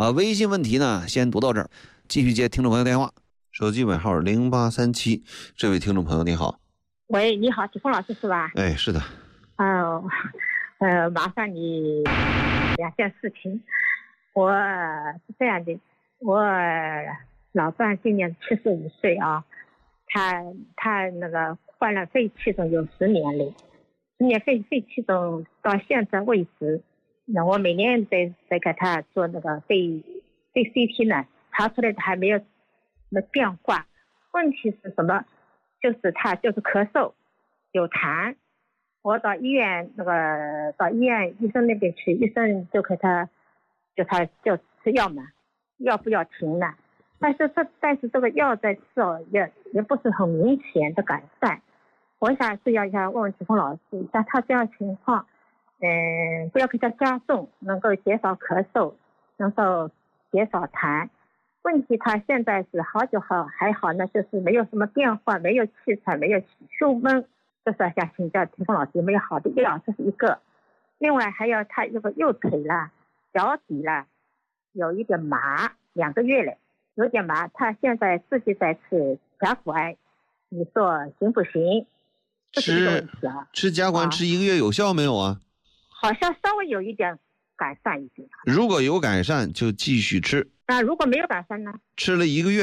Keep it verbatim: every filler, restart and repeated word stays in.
啊，微信问题呢先读到这儿，继续接听众朋友电话。手机尾号零八三七，这位听众朋友你好。 喂，你好，启峰老师是吧？ 哎，是的。 哦，呃，麻烦你两件事情。我是这样的，我老伴今年七十五岁啊，他他那个患了肺气肿有十年了，十年肺肺气肿到现在为止，那我每年在在给他做那个肺肺 C T 呢，查出来的还没有什么变化。问题是什么？就是他就是咳嗽，有痰。我到医院那个到医院医生那边去，医生就给他就他就吃药嘛，药不要停了。但是这但是这个药在吃哦，也也不是很明显的改善。我想是要一下问问启峰老师一下，他这样情况，嗯，不要给他加重，能够减少咳嗽，能够减少痰。问题他现在是好就好，还好呢，就是没有什么变化，没有气喘，没有胸闷，就是想请教启峰老师有没有好的药，这是一个。另外还有他这个右腿啦、脚底啦有一点麻，两个月了，有点麻，他现在自己在吃甲钴胺，你说行不行？这是一个问题啊。 吃甲钴胺吃一个月有效没有啊？ 好像稍微有一点改善一点。 如果有改善就继续吃。 那如果没有改善呢？ 吃了一个月